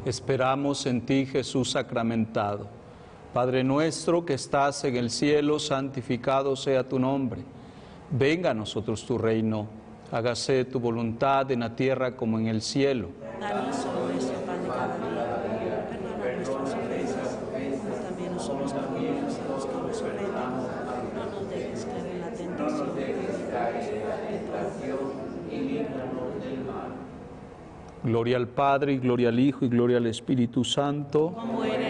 Esperamos en ti, Jesús sacramentado. Padre nuestro que estás en el cielo, santificado sea tu nombre. Venga a nosotros tu reino. Hágase tu voluntad en la tierra como en el cielo. Danos hoy nuestro pan de cada día. Perdona nuestras ofensas, como también nosotros perdonamos a los que nos ofenden. No nos dejes caer en la tentación, y líbranos del mal. Gloria al Padre, y gloria al Hijo, y gloria al Espíritu Santo. Como era